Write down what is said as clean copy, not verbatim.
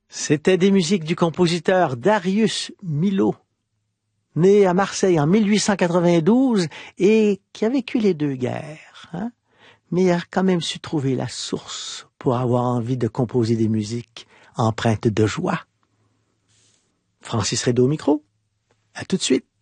C'était des musiques du compositeur Darius Milhaud, né à Marseille en 1892 et qui a vécu les deux guerres, mais il a quand même su trouver la source pour avoir envie de composer des musiques empreintes de joie. Francis Redé au micro. À tout de suite.